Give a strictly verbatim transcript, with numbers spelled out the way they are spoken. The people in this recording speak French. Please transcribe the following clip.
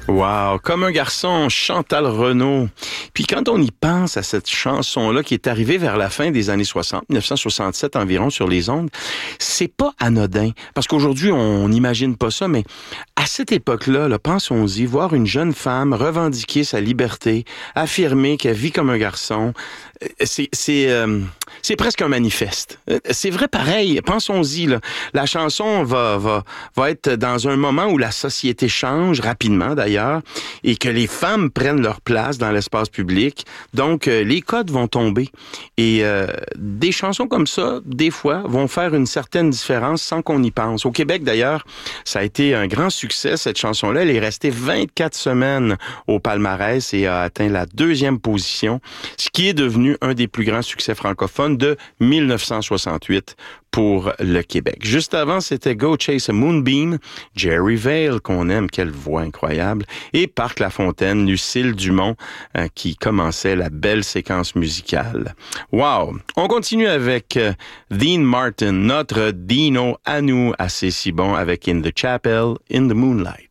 Wow, comme un garçon, Chantal Renaud. Puis quand on y pense à cette chanson-là qui est arrivée vers la fin des années soixante, dix-neuf cent soixante-sept environ sur les ondes, c'est pas anodin. Parce qu'aujourd'hui, on n'imagine pas ça, mais à cette époque-là, là, pensons-y, voir une jeune femme revendiquer sa liberté, affirmer qu'elle vit comme un garçon, c'est c'est euh, c'est presque un manifeste. C'est vrai pareil, pensons-y là. La chanson va va va être dans un moment où la société change rapidement d'ailleurs et que les femmes prennent leur place dans l'espace public. Donc euh, les codes vont tomber et euh, des chansons comme ça des fois vont faire une certaine différence sans qu'on y pense. Au Québec d'ailleurs, ça a été un grand succès cette chanson-là, elle est restée vingt-quatre semaines au palmarès et a atteint la deuxième position, ce qui est devenu un des plus grands succès francophones de dix-neuf cent soixante-huit pour le Québec. Juste avant, c'était Go Chase a Moonbeam, Jerry Vale, qu'on aime, quelle voix incroyable, et Parc Lafontaine, Lucille Dumont, euh, qui commençait la belle séquence musicale. Wow! On continue avec euh, Dean Martin, notre Dino à nous, assez si bon, avec In the Chapel, In the Moonlight.